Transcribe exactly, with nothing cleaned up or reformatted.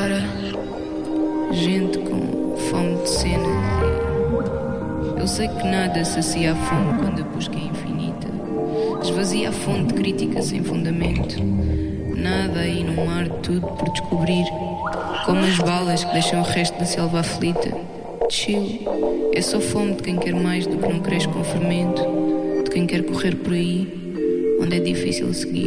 fora, gente com fome de cenas. Eu sei que nada sacia a fome quando a busca é infinita. Esvazia a fonte de crítica sem fundamento. Nada aí no mar, tudo por descobrir. Como as balas que deixam o resto da selva aflita. Chill, é só fome de quem quer mais do que não cresce com fermento. De quem quer correr por aí, onde é difícil seguir.